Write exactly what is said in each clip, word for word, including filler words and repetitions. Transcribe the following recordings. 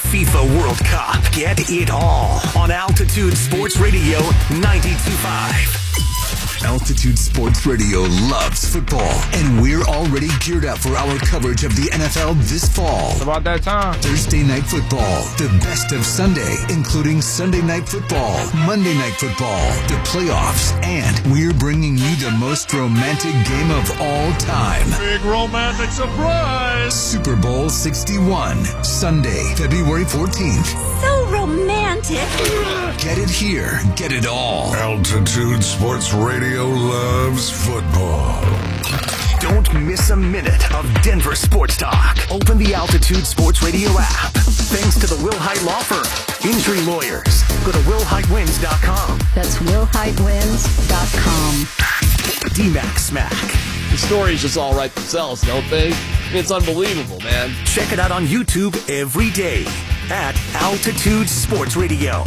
FIFA World Cup. Get it all on Altitude Sports Radio ninety-two point five. Altitude Sports Radio loves football, and we're already geared up for our coverage of the N F L this fall. It's about that time. Thursday Night Football, the best of Sunday, including Sunday Night Football, Monday Night Football, the playoffs, and we're bringing you the most romantic game of all time. Big romantic surprise! Super Bowl sixty-one, Sunday, February fourteenth. So romantic. Get it here. Get it all. Altitude Sports Radio loves football. Don't miss a minute of Denver sports talk. Open the Altitude Sports Radio app. Thanks to the Will Hite Law Firm. Injury lawyers. Go to will hite wins dot com. That's will hite wins dot com. D-Mac Smack. The stories just all write themselves, don't they? I mean, it's unbelievable, man. Check it out on YouTube every day at Altitude Sports Radio.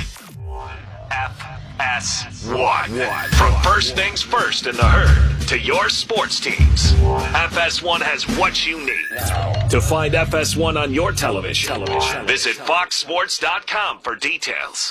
F S one. From first things first in the herd to your sports teams, F S one has what you need. To find F S one on your television, visit fox sports dot com for details.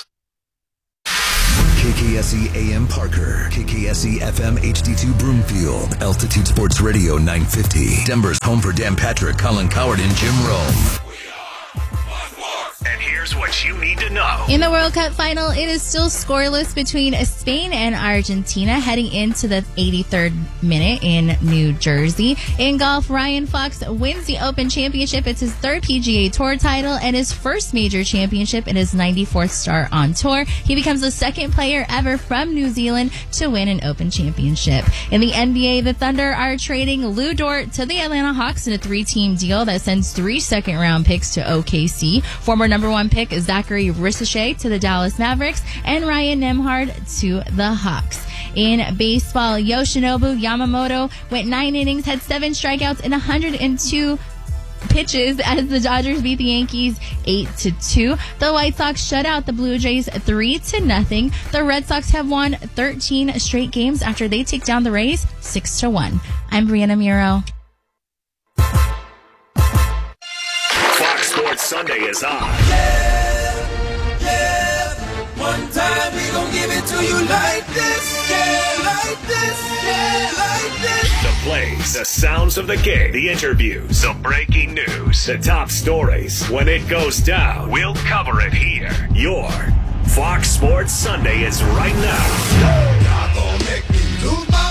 K K S E A M Parker, K K S E F M H D two Broomfield, Altitude Sports Radio nine fifty. Denver's home for Dan Patrick, Colin Coward, and Jim Rome. And here's what you need to know. In the World Cup final, it is still scoreless between Spain and Argentina heading into the eighty-third minute in New Jersey. In golf, Ryan Fox wins the Open Championship. It's his third P G A Tour title and his first major championship in his ninety-fourth start on tour. He becomes the second player ever from New Zealand to win an Open Championship. In the N B A, the Thunder are trading Lou Dort to the Atlanta Hawks in a three-team deal that sends three second-round picks to O K C. Former number one pick Zachary Ricochet to the Dallas Mavericks and Ryan Nembhard to the Hawks. In baseball, Yoshinobu Yamamoto went nine innings, had seven strikeouts and one hundred two pitches as the Dodgers beat the Yankees eight to two. The White Sox shut out the Blue Jays three to nothing. The Red Sox have won thirteen straight games after they take down the Rays six to one. I'm Brianna Muro. Fox Sports Sunday is on. Yeah, yeah. One time we gon' give it to you like this. Yeah, like this. Yeah, like this. The plays, the sounds of the game, the interviews, the breaking news, the top stories. When it goes down, we'll cover it here. Your Fox Sports Sunday is right now. Y'all gon' make me lose my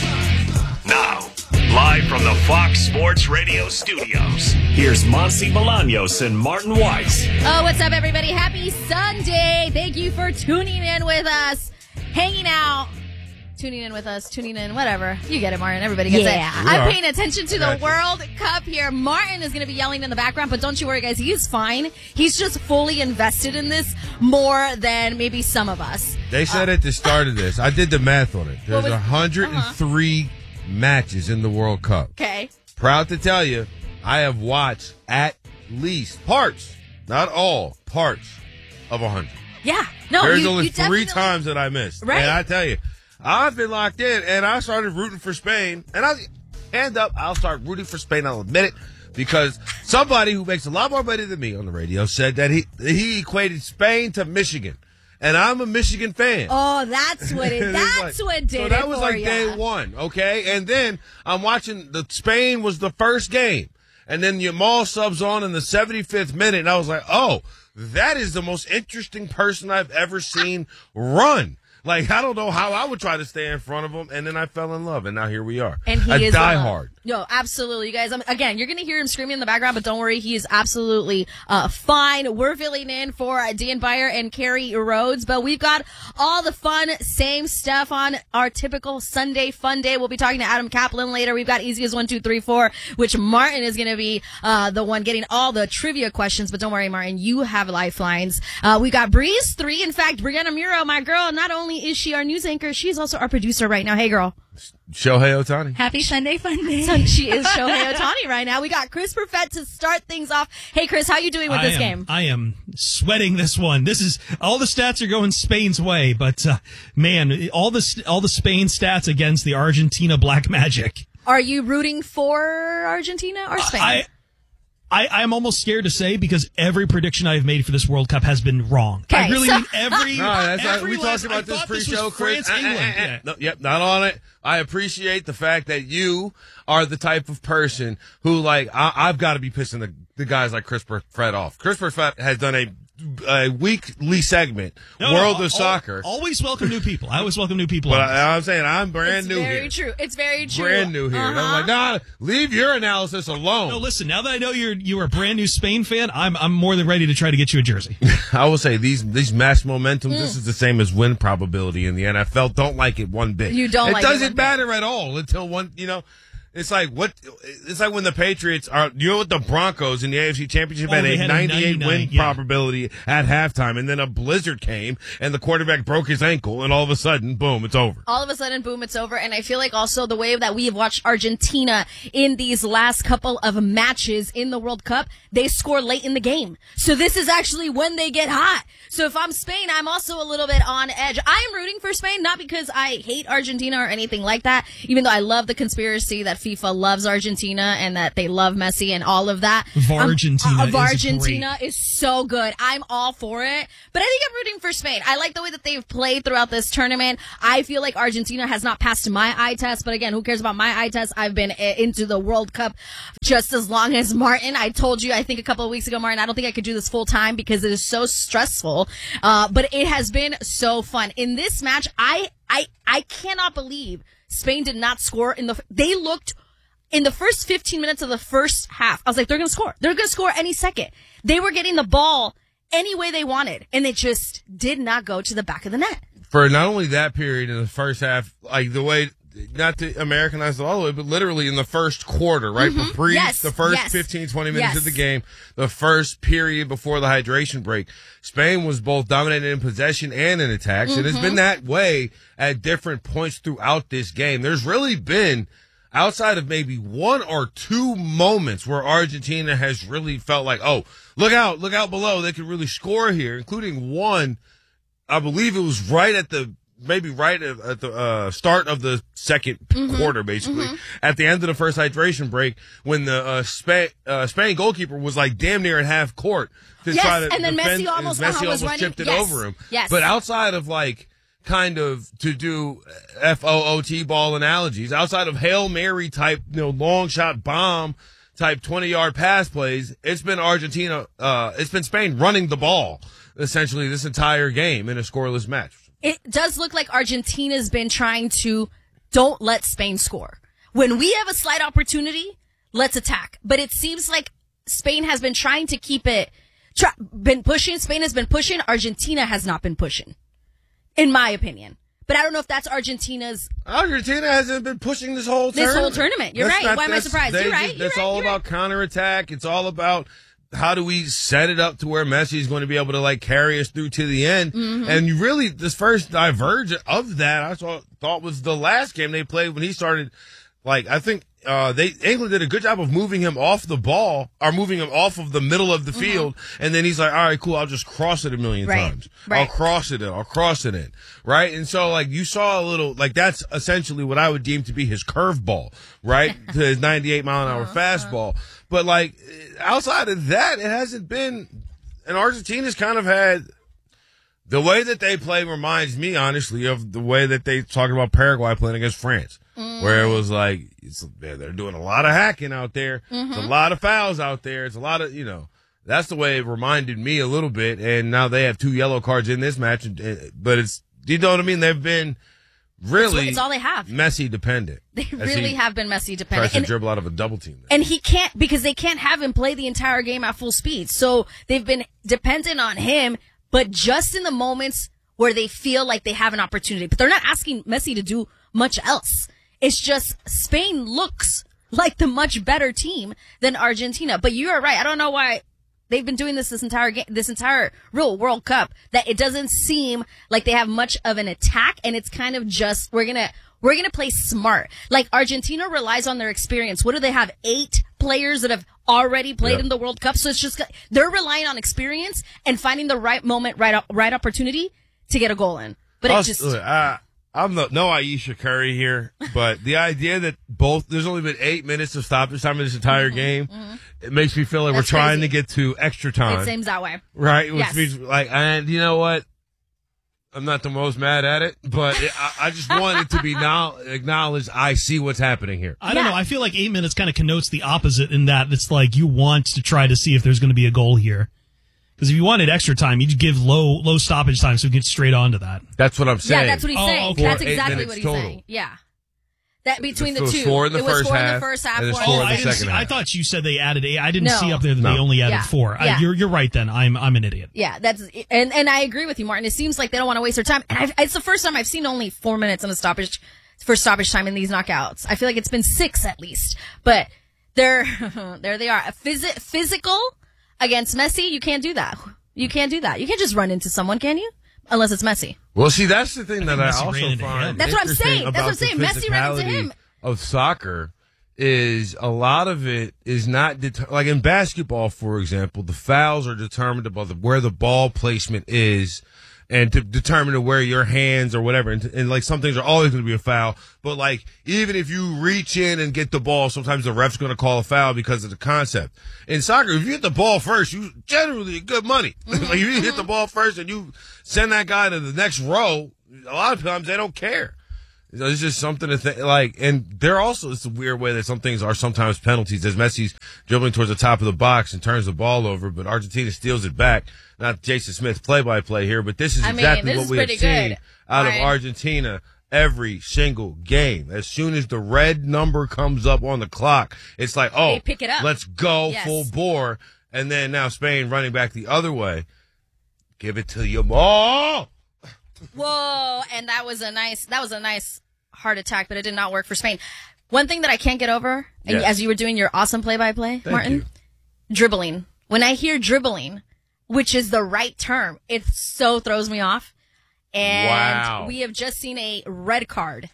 mind. Now, live from the Fox Sports Radio studios, here's Monsi Bolaños and Martin Weiss. Oh, what's up, everybody? Happy Sunday. Thank you for tuning in with us, hanging out, tuning in with us, tuning in, whatever. You get it, Martin. Everybody gets yeah. it. I'm paying attention to the World Cup here. Martin is going to be yelling in the background, but don't you worry, guys. He's fine. He's just fully invested in this more than maybe some of us. They said uh, at the start of this, I did the math on it. There's was, one hundred three uh-huh. matches in the World Cup. Okay. Proud to tell you, I have watched at least parts, not all, parts of one hundred. Yeah. No, There's you, only you three times that I missed. Right. And I tell you, I've been locked in, and I started rooting for Spain. And I hand up, I'll start rooting for Spain. I'll admit it, because somebody who makes a lot more money than me on the radio said that he he equated Spain to Michigan. And I'm a Michigan fan. Oh, that's what it. That's like, what did it. So that was for like ya. day one, okay? And then I'm watching the Spain was the first game, and then Yamal subs on in the seventy-fifth minute, and I was like, oh, that is the most interesting person I've ever seen run. Like, I don't know how I would try to stay in front of him, and then I fell in love, and now here we are. And he a is diehard. No, absolutely, you guys. Um, again, you're going to hear him screaming in the background, but don't worry, he is absolutely uh, fine. We're filling in for uh, Dan Beyer and Carrie Rhodes, but we've got all the fun, same stuff on our typical Sunday fun day. We'll be talking to Adam Kaplan later. We've got Easy as one, two, three, four, which Martin is going to be uh, the one getting all the trivia questions, but don't worry, Martin, you have lifelines. Uh, we got Breeze three. In fact, Brianna Muro, my girl, not only is she our news anchor, she's also our producer right now. Hey, girl. Shohei Ohtani. Happy Sunday fun day. So she is Shohei Ohtani right now. We got Chris Perfett to start things off. Hey, Chris, how you doing with I this am, game? I am sweating this one. This is all the stats are going Spain's way, but uh, man, all the all the Spain stats against the Argentina Black Magic. Are you rooting for Argentina or Spain? I, I, I'm almost scared to say because every prediction I've made for this World Cup has been wrong. Okay, I really so- mean every. No, that's not, every we last, talked about I this thought pre-show, was Chris. France, Uh, uh, England. uh, uh, Yeah. no, yep, not on it. I appreciate the fact that you are the type of person who, like, I, I've got to be pissing the, the guys like Chris Fred off. Chris Fred has done a, a weekly segment, No, World no, of al- Soccer. Always welcome new people. I always welcome new people. But on this. I, I'm saying I'm brand It's new very here. true. It's very true. Brand new here. And I'm Uh-huh. like, nah, leave your analysis alone. No, listen. Now that I know you're you're a brand new Spain fan, I'm I'm more than ready to try to get you a jersey. I will say these these match momentums. This is the same as win probability in the N F L. Don't like it one bit. You don't It like it doesn't one bit. matter at all until one. You know, it's like what? It's like when the Patriots are. You know what? The Broncos in the A F C Championship Oh, had they a had a ninety-eight ninety-nine, win yeah. probability at halftime, and then a blizzard came, and the quarterback broke his ankle, and all of a sudden, boom, it's over. All of a sudden, boom, it's over. And I feel like also the way that we have watched Argentina in these last couple of matches in the World Cup, they score late in the game. So this is actually when they get hot. So if I'm Spain, I'm also a little bit on edge. I am rooting for Spain, not because I hate Argentina or anything like that, even though I love the conspiracy that FIFA loves Argentina and that they love Messi and all of that. Vargentina Um, uh, is Vargentina is so good. I'm all for it. But I think I'm rooting for Spain. I like the way that they've played throughout this tournament. I feel like Argentina has not passed my eye test. But again, who cares about my eye test? I've been uh, into the World Cup just as long as Martin. I told you, I think a couple of weeks ago, Martin, I don't think I could do this full time because it is so stressful. Uh, but it has been so fun. In this match, I, I, I cannot believe Spain did not score in the, they looked in the first fifteen minutes of the first half. I was like, they're going to score. They're going to score any second. They were getting the ball any way they wanted, and it just did not go to the back of the net. For not only that period in the first half, like the way, not to Americanize it all the way, but literally in the first quarter, right? Mhm. Pre Yes, the first yes. fifteen, twenty minutes Yes. of the game, the first period before the hydration break, Spain was both dominated in possession and in attacks. And it's been that way at different points throughout this game. There's really been, outside of maybe one or two moments where Argentina has really felt like, oh, look out, look out below. They could really score here, including one, I believe it was right at the, maybe right at, at the uh, start of the second Mm-hmm. quarter, basically, at the end of the first hydration break, when the uh, Spain, uh, Spain goalkeeper was like damn near at half court to Yes, try to and then defend, Messi almost- and uh-huh, Messi was almost running. chipped it Yes, over him. yes. But outside of like, kind of to do F O O T ball analogies, outside of Hail Mary type, you know, long shot bomb type twenty yard pass plays, it's been Argentina, uh, it's been Spain running the ball essentially this entire game in a scoreless match. It does look like Argentina's been trying to don't let Spain score. When we have a slight opportunity, let's attack. But it seems like Spain has been trying to keep it, try, been pushing. Spain has been pushing. Argentina has not been pushing, in my opinion. But I don't know if that's Argentina's. Argentina hasn't been pushing this whole This tournament. whole tournament. You're That's right. not- Why am I that's- surprised? they You're just- right. You're It's right. all You're about counterattack. It's all about how do we set it up to where Messi is going to be able to like carry us through to the end. Mm-hmm. And you really, this first divergence of that, I saw, thought was the last game they played when he started. Like, I think, uh, they, England did a good job of moving him off the ball or moving him off of the middle of the Mm-hmm. field. And then he's like, all right, cool. I'll just cross it a million Right, times. right. I'll cross it in. I'll cross it in. Right. And so like you saw a little, like that's essentially what I would deem to be his curveball, right? To his ninety-eight mile an hour fastball. But like outside of that, it hasn't been, and Argentina's kind of had, the way that they play reminds me, honestly, of the way that they talk about Paraguay playing against France, where it was like, it's, they're doing a lot of hacking out there. It's a lot of fouls out there. It's a lot of, you know, that's the way it reminded me a little bit. And now they have two yellow cards in this match, and- and- but it's, you know what I mean? They've been really It's, it's all they have. Messi dependent. They as really he have been Messi tries dependent. to And- dribble out of a double team. There. And he can't, because they can't have him play the entire game at full speed. So they've been dependent on him, but just in the moments where they feel like they have an opportunity. But they're not asking Messi to do much else. It's just Spain looks like the much better team than Argentina. But you are right. I don't know why they've been doing this this entire game, this entire real World Cup, that it doesn't seem like they have much of an attack. And it's kind of just, we're going to, we're going to play smart. Like Argentina relies on their experience. What do they have? Eight players that have already played Yep. in the World Cup. So it's just, they're relying on experience and finding the right moment, right, right opportunity to get a goal in. But it Also, just, look, I, I'm the, no Aisha Curry here, but the idea that both there's only been eight minutes of stoppage time in this entire game, mm-hmm. it makes me feel like That's we're trying crazy. to get to extra time. It seems that way. Right? Which Yes. means, like, and you know what? I'm not the most mad at it, but it, I, I just want it to be now acknowledged. I see what's happening here. I don't know. I feel like eight minutes kind of connotes the opposite in that it's like you want to try to see if there's going to be a goal here. Because if you wanted extra time, you'd give low low stoppage time so we can get straight on to that. That's what I'm saying. Yeah, that's what he's Oh, saying. okay. That's Four, eight exactly minutes what he's total. saying. Yeah. That between It the was two. four in the it was first four in half, the first half. and it's four four in in the the I, didn't second see, half. I thought you said they added eight. I didn't No. see up there that No. they only added Yeah. four. I, Yeah. you're you're right. Then I'm I'm an idiot. Yeah, that's and and I agree with you, Martin. It seems like they don't want to waste their time. And I've, it's the first time I've seen only four minutes in a stoppage for stoppage time in these knockouts. I feel like it's been six at least. But there, there they are. A phys- physical against Messi. You can't do that. You can't do that. You can't just run into someone, can you? Unless it's Messi. Well, see, that's the thing that I, Messi ran also into find him. That's what I'm interesting saying. That's about what I'm saying. the Messi ran into physicality him. of soccer is a lot of it is not det- like in basketball, for example, the fouls are determined by the, where the ball placement is and to determine where your hands or whatever. And, and like some things are always going to be a foul, but like even if you reach in and get the ball, sometimes the ref's going to call a foul because of the concept. In soccer, if you hit the ball first, you generally get good money. Like if you hit the ball first and you send that guy to the next row, a lot of times they don't care. You know, it's just something to think, like, and they're also, it's a weird way that some things are sometimes penalties, as Messi's dribbling towards the top of the box and turns the ball over, but Argentina steals it back. Not Jason Smith play-by-play here, but this is I mean, exactly this what is we have pretty seen good, out right? of Argentina every single game. As soon as the red number comes up on the clock, it's like, oh, They pick it up. let's go Yes. full bore. And then now Spain running back the other way. Give it to you, more. Whoa, and that was a nice that was a nice heart attack, but it did not work for Spain. One thing that I can't get over, Yes. as you were doing your awesome play-by-play, Martin, you. dribbling. When I hear dribbling, which is the right term, it so throws me off. And Wow. we have just seen a red card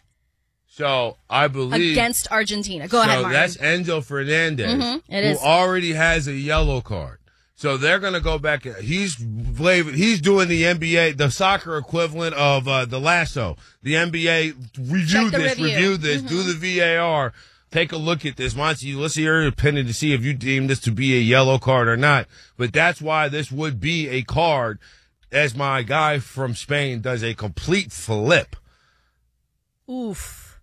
So I believe against Argentina. Go so ahead, Martin. that's Enzo Fernandez, Mhm, it who is. already has a yellow card. So they're going to go back. He's he's doing the N B A, the soccer equivalent of uh, the lasso. The N B A review Check the this, review. review this, do the V A R, take a look at this. Monty, let's see your opinion to see if you deem this to be a yellow card or not. But that's why this would be a card, as my guy from Spain does a complete flip. Oof.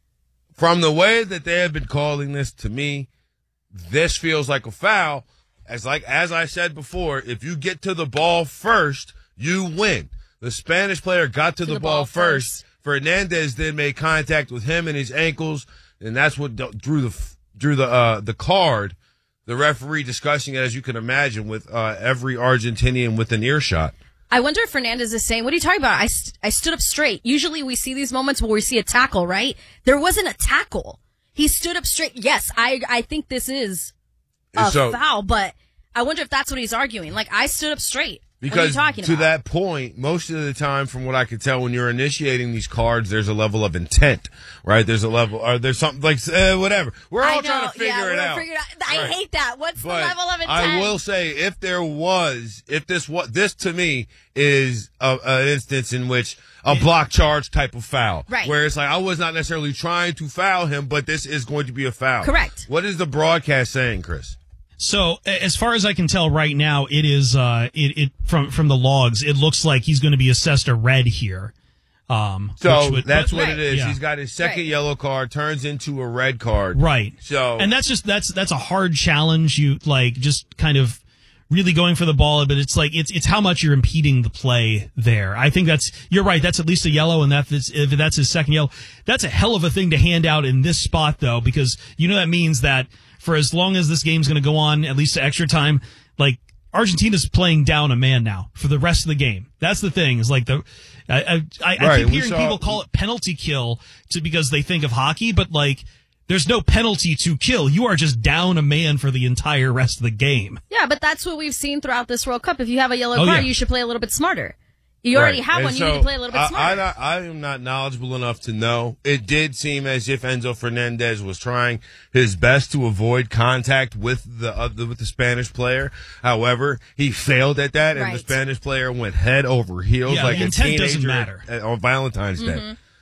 From the way that they have been calling this, to me, this feels like a foul. As like as I said before, if you get to the ball first, you win. The Spanish player got to, the, the ball, ball first. first. Fernandez then made contact with him and his ankles, and that's what d- drew the drew the uh, the card. The referee discussing it, as you can imagine, with uh, every Argentinian within earshot. I wonder if Fernandez is saying, what are you talking about? I, st- I stood up straight. Usually we see these moments where we see a tackle, right? There wasn't a tackle. He stood up straight. Yes, I I think this is a So- foul, but I wonder if that's what he's arguing. Like, I stood up straight. What are you Because talking to about? that point, most of the time, from what I can tell, when you're initiating these cards, there's a level of intent, right? There's a level, or there's something like uh, whatever. We're all I know, trying to figure yeah, it we're out. figuring out. I Right. hate that. What's But the level of intent? I will say, if there was, if this was, this to me is a, an instance in which a block charge type of foul, Right. Where it's like I was not necessarily trying to foul him, but this is going to be a foul. Correct. What is the broadcast saying, Chris? So a- as far as I can tell right now, it is uh it, it from from the logs, it looks like he's going to be assessed a red here. Um, So which would- that's but- what Right. it is. Yeah. He's got his second Right. yellow card, turns into a red card. Right. So And that's just that's that's a hard challenge. You like just kind of really going for the ball, but it's like it's it's how much you're impeding the play there. I think that's you're right. That's at least a yellow, and that is, if that's his second yellow, that's a hell of a thing to hand out in this spot though, because you know that means that for as long as this game's going to go on, at least to extra time, like Argentina's playing down a man now for the rest of the game. That's the thing. Is like the I I, I, I Right, keep we hearing saw- people call it penalty kill to because they think of hockey, but like. There's no penalty to kill. You are just down a man for the entire rest of the game. Yeah, but that's what we've seen throughout this World Cup. If you have a yellow Oh, card, yeah. you should play a little bit smarter. You already Right. have And one. You so, need to play a little bit I- smarter. I, I, I am not knowledgeable enough to know. It did seem as if Enzo Fernandez was trying his best to avoid contact with the uh, the- with the Spanish player. However, he failed at that, and the Right. Spanish player went head over heels Yeah, like the a intent teenager doesn't matter. at- on Valentine's Mm-hmm. Day.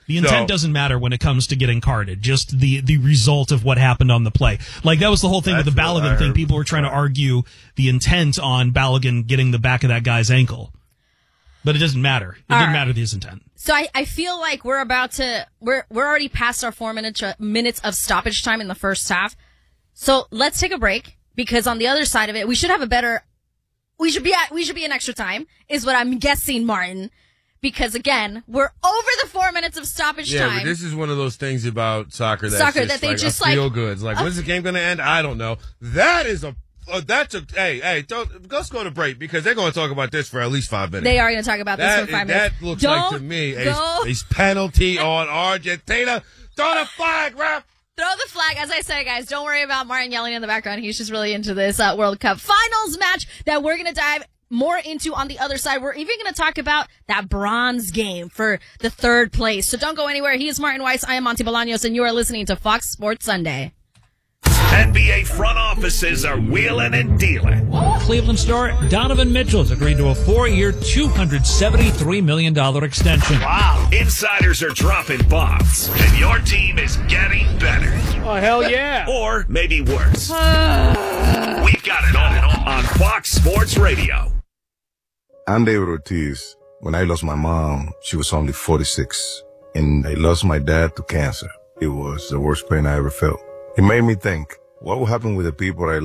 The intent So- doesn't matter when it comes to getting carded, just the, the result of what happened on the play. Like, that was the whole thing with the That's what I Balogun thing. heard. People were trying to argue the intent on Balogun getting the back of that guy's ankle. But it doesn't matter. It All didn't right. matter his intent. So I, I feel like we're about to we're we're already past our four minutes minutes of stoppage time in the first half. So let's take a break because on the other side of it, we should have a better. We should be at we should be in extra time is what I'm guessing, Martin. Because again, we're over the four minutes of stoppage Yeah, time. but this is one of those things about soccer that's Soccer just that they like just a like- feel goods. Like, when's the game going to end? I don't know. That is a. Uh, that's a. Hey, hey, don't, let's go to break because they're going to talk about this for at least five minutes. They are going to talk about this That, for five that minutes. looks Don't like to me a, go- a penalty on Argentina. Throw the flag, ref. Throw the flag. As I said, guys, don't worry about Martin yelling in the background. He's just really into this uh, World Cup finals match that we're going to dive more into on the other side. We're even going to talk about that bronze game for the third place. So don't go anywhere. He is Martin Weiss. I am Monty Bolaños, and you are listening to Fox Sports Sunday. N B A front offices are wheeling and dealing. Cleveland star Donovan Mitchell has agreed to a four-year, two hundred seventy-three million dollars extension. Wow. Insiders are dropping bombs, and your team is getting better. Oh, hell yeah. Or maybe worse. We've got it all on Fox Sports Radio. I'm David Ortiz. When I lost my mom, she was only forty-six. And I lost my dad to cancer. It was the worst pain I ever felt. It made me think, what will happen with the people I